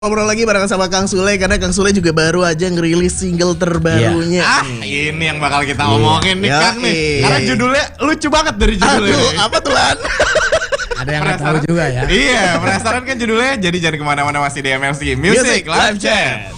Ngobrol lagi bareng sama Kang Sule karena Kang Sule juga baru aja ngerilis single terbarunya. Ini yang bakal kita omongin nih Kang nih. Karena Iya. judulnya lucu banget dari judulnya. Aduh, apa tuh Lan? Ada yang nggak tahu juga ya. Iya, penasaran kan judulnya? Jadi jangan kemana-mana, masih di MLC Music Live Chat.